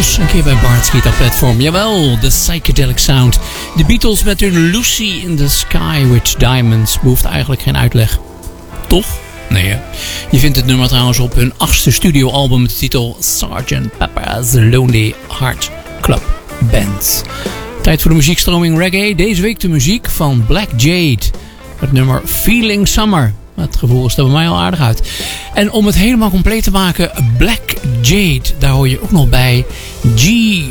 Beatles, een keer bij Bart's Guitar Platform. Jawel, de psychedelic sound. De Beatles met hun Lucy in the Sky with Diamonds. Behoeft eigenlijk geen uitleg. Toch? Nee, hè? Je vindt het nummer trouwens op hun 8e studioalbum met de titel Sgt. Pepper's Lonely Heart Club Band. Tijd voor de muziekstroming reggae. Deze week de muziek van Black Jade. Het nummer Feeling Summer. Het gevoel is er bij mij al aardig uit. En om het helemaal compleet te maken, Black Jade. Daar hoor je ook nog bij G.